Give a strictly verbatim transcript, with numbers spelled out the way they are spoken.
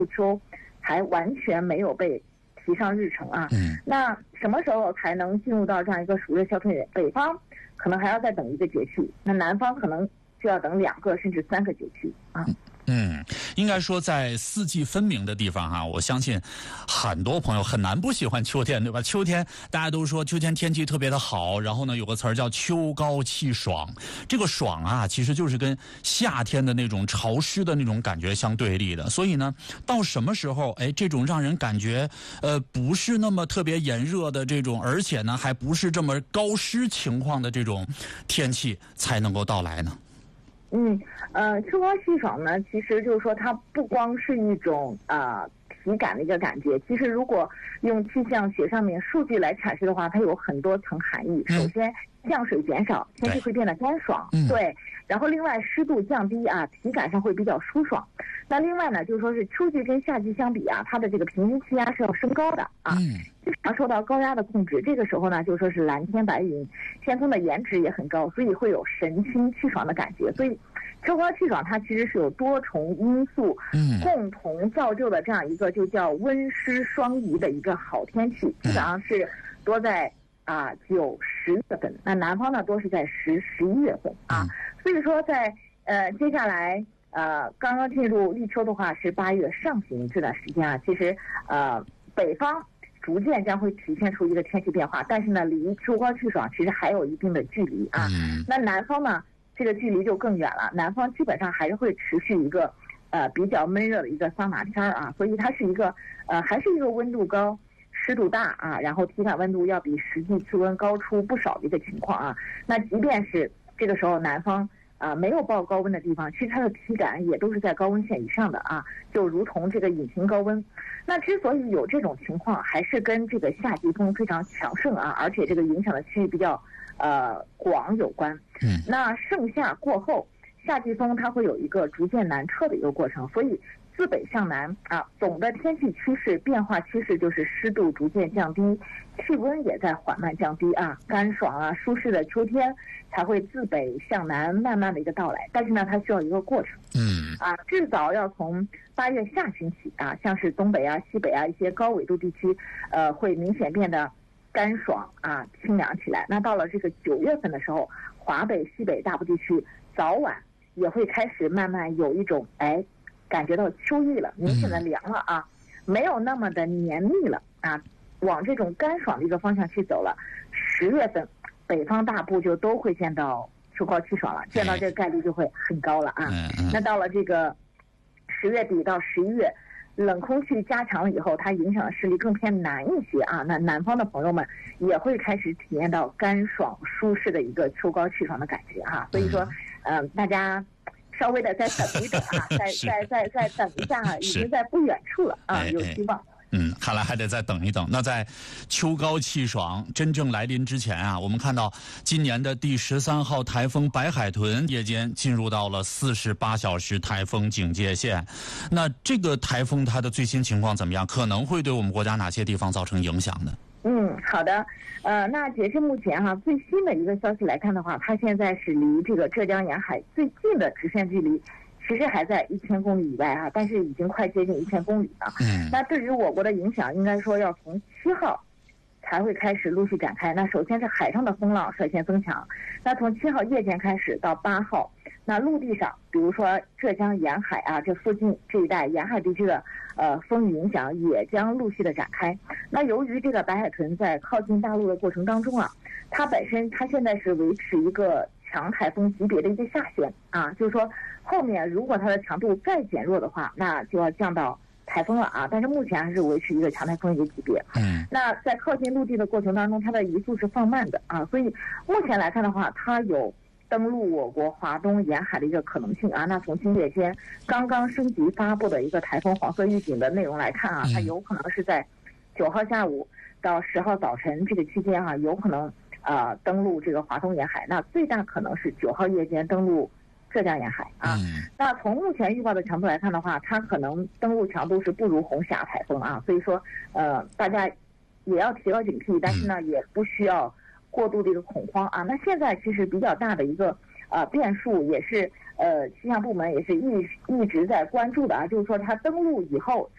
入秋还完全没有被提上日程啊。 嗯， 那什么时候才能进入到这样一个暑热消退？北方可能还要再等一个节气，那南方可能就要等两个甚至三个节气啊。 嗯，应该说在四季分明的地方哈、啊，我相信很多朋友很难不喜欢秋天，对吧？秋天大家都说秋天天气特别的好，然后呢有个词儿叫秋高气爽，这个爽啊其实就是跟夏天的那种潮湿的那种感觉相对立的。所以呢，到什么时候哎这种让人感觉呃不是那么特别炎热的这种，而且呢还不是这么高湿情况的这种天气才能够到来呢？ 嗯，呃，秋高气爽呢，其实就是说它不光是一种呃体感的一个感觉，其实如果用气象学上面数据来阐释的话，它有很多层含义。首先，降水减少，天气会变得干爽， 嗯、 对。然后另外湿度降低啊，体感上会比较舒爽。那另外呢，就是说是秋季跟夏季相比啊，它的这个平均气压是要升高的啊，经常受到高压的控制。这个时候呢，就说是蓝天白云，天空的颜值也很高，所以会有神清气爽的感觉。所以秋高气爽它其实是有多重因素共同造就的这样一个就叫温湿双宜的一个好天气，基本上是多在啊九十月份，那南方呢多是在十十一月份啊。所以说在呃接下来呃刚刚进入立秋的话是八月上旬这段时间啊，其实呃北方逐渐将会体现出一个天气变化，但是呢离秋高气爽其实还有一定的距离啊。那南方呢这个距离就更远了，南方基本上还是会持续一个呃比较闷热的一个桑拿天啊，所以它是一个呃还是一个温度高湿度大啊，然后体感温度要比实际气温高出不少的一个情况啊。那即便是这个时候南方啊、呃、没有报高温的地方，其实它的体感也都是在高温线以上的啊，就如同这个隐形高温。那之所以有这种情况，还是跟这个夏季风非常强盛啊，而且这个影响的区域比较呃广有关。 嗯， 那盛夏过后，夏季风它会有一个逐渐南撤的一个过程，所以自北向南啊，总的天气趋势变化趋势就是湿度逐渐降低，气温也在缓慢降低啊，干爽啊舒适的秋天才会自北向南慢慢的一个到来。但是呢，它需要一个过程， 嗯啊，至少要从八月下旬起啊，像是东北啊、西北啊一些高纬度地区，呃，会明显变得干爽啊、清凉起来。那到了这个九月份的时候，华北、西北大部地区早晚也会开始慢慢有一种哎。感觉到秋意了，明显的凉了啊，没有那么的黏腻了啊，往这种干爽的一个方向去走了。十月份，北方大部就都会见到秋高气爽了，见到这个概率就会很高了啊。那到了这个十月底到十一月，冷空气加强了以后，它影响的势力更偏南一些啊。那南方的朋友们也会开始体验到干爽舒适的一个秋高气爽的感觉啊。所以说，嗯、呃，大家。稍微的再等一等啊，再再再再等一下啊，已经在不远处了啊，有希望。 嗯，看来还得再等一等。那在秋高气爽真正来临之前啊，我们看到今年的第十三号台风白海豚夜间进入到了四十八小时台风警戒线。那这个台风它的最新情况怎么样？可能会对我们国家哪些地方造成影响呢？ 嗯，好的，呃，那截至目前哈、啊，最新的一个消息来看的话，它现在是离这个浙江沿海最近的直线距离，其实还在一千公里以外啊，但是已经快接近一千公里了。 嗯， 那对于我国的影响，应该说要从七号才会开始陆续展开。那首先是海上的风浪率先增强，那从七号夜间开始到八号，那陆地上，比如说浙江沿海啊这附近这一带沿海地区的呃风雨影响也将陆续的展开。那由于这个白海豚在靠近大陆的过程当中啊，它本身它现在是维持一个强台风级别的一个下限啊，就是说后面如果它的强度再减弱的话，那就要降到台风了啊，但是目前还是维持一个强台风一个级别。 嗯， 那在靠近陆地的过程当中，它的移速是放慢的啊，所以目前来看的话，它有登陆我国华东沿海的一个可能性啊。那从今夜间刚刚升级发布的一个台风黄色预警的内容来看啊，它有可能是在九号下午到十号早晨这个期间啊，有可能呃登陆这个华东沿海。那最大可能是九号夜间登陆浙江沿海啊。 嗯， 那从目前预报的强度来看的话，它可能登陆强度是不如红霞台风啊，所以说呃大家也要提高警惕，但是呢也不需要过度的一个恐慌啊。那现在其实比较大的一个呃变数，也是呃气象部门也是一一直在关注的啊，就是说它登陆以后